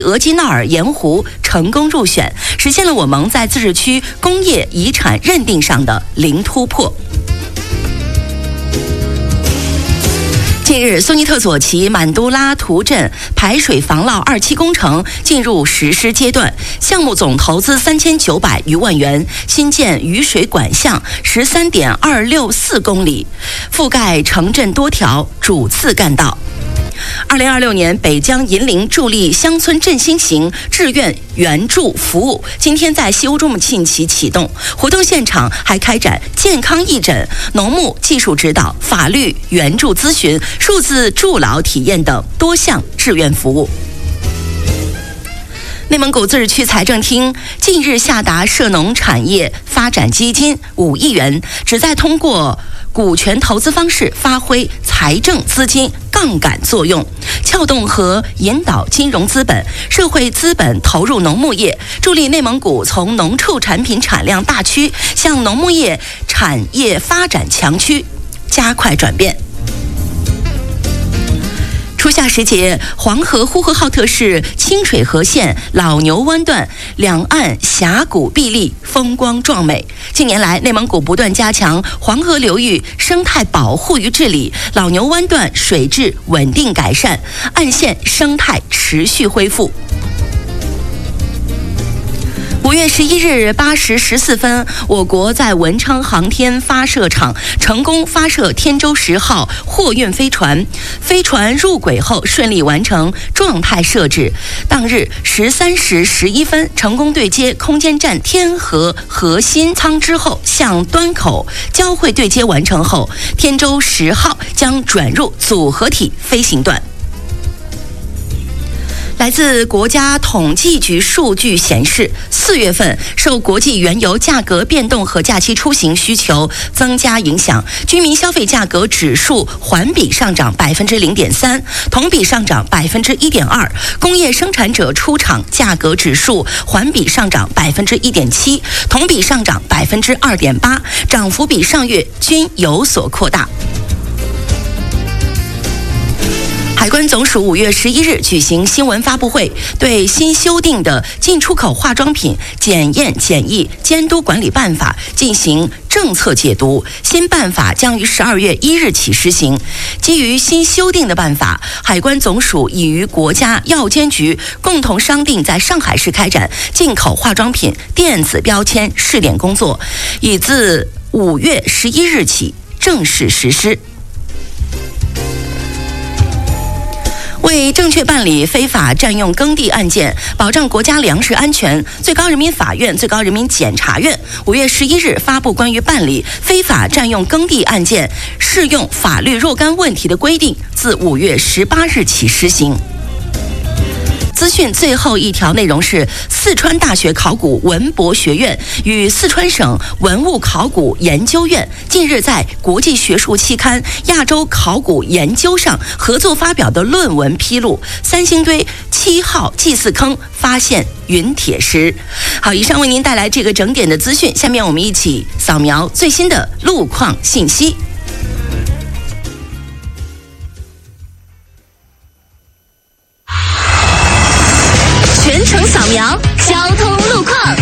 额济纳尔盐湖成功入选，实现了我盟在自治区工业遗产认定上的零突破。近日，苏尼特左旗满都拉图镇排水防涝2期工程进入实施阶段，项目总投资3900余万元，新建雨水管项13.264公里，覆盖城镇多条主次干道。2026年北疆银陵助力乡村振兴型志愿援助服务今天在西乌朱木沁旗启动，活动现场还开展健康义诊、农牧技术指导、法律援助咨询、数字助老体验等多项志愿服务。内蒙古自治区财政厅近日下达涉农产业发展基金5亿元，旨在通过股权投资方式发挥财政资金杠杆作用，撬动和引导金融资本、社会资本投入农牧业，助力内蒙古从农畜产品产量大区向农牧业产业发展强区加快转变。初夏时节，黄河呼和浩特市清水河县老牛湾段两岸峡谷壁立，风光壮美。近年来，内蒙古不断加强黄河流域生态保护与治理，老牛湾段水质稳定改善，岸线生态持续恢复。5月11日8时14分，我国在文昌航天发射场成功发射天舟10号货运飞船，飞船入轨后顺利完成状态设置。当日13时11分，成功对接空间站天河核心舱之后，向端口交会对接完成后，天舟10号将转入组合体飞行段。来自国家统计局数据显示，4月份受国际原油价格变动和假期出行需求增加影响，居民消费价格指数环比上涨0.3%，同比上涨1.2%；工业生产者出厂价格指数环比上涨1.7%，同比上涨2.8%，涨幅比上月均有所扩大。海关总署5月11日举行新闻发布会，对新修订的进出口化妆品检验检疫监督管理办法进行政策解读。新办法将于12月1日起实行。基于新修订的办法，海关总署已与国家药监局共同商定，在上海市开展进口化妆品电子标签试点工作，已自5月11日起正式实施。为正确办理非法占用耕地案件，保障国家粮食安全，最高人民法院、最高人民检察院5月11日发布关于办理非法占用耕地案件适用法律若干问题的规定，自5月18日起实行。资讯最后一条内容是，四川大学考古文博学院与四川省文物考古研究院近日在国际学术期刊《亚洲考古研究》上合作发表的论文披露，三星堆7号祭祀坑发现陨铁石。好，以上为您带来这个整点的资讯，下面我们一起扫描最新的路况信息。 全程扫描交通路况。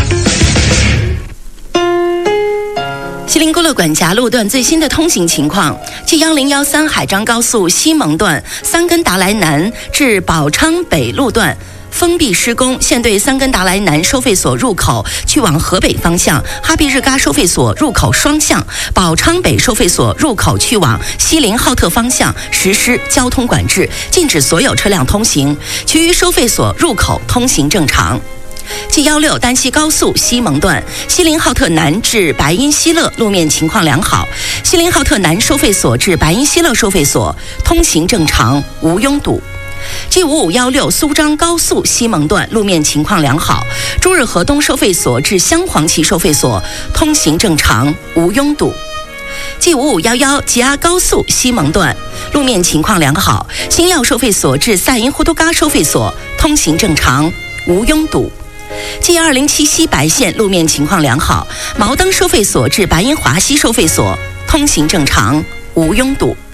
锡林郭勒管辖路段最新的通行情况：即1013海张高速西蒙段三根达莱南至宝昌北路段封闭施工，现对三根达莱南收费所入口去往河北方向、哈毕日嘎收费所入口双向、宝昌北收费所入口去往锡林浩特方向实施交通管制，禁止所有车辆通行，其余收费所入口通行正常。G16丹西高速西蒙段锡林浩特南至白音希勒路面情况良好，锡林浩特南收费所至白音希勒收费所通行正常，无拥堵。G5516苏张高速西蒙段路面情况良好，朱日河东收费所至镶黄旗收费所通行正常，无拥堵。G5511吉阿高速西蒙段路面情况良好，新药收费所至赛因呼都嘎收费所通行正常，无拥堵。G207西白线路面情况良好，毛登收费所至白音华西收费所通行正常，无拥堵。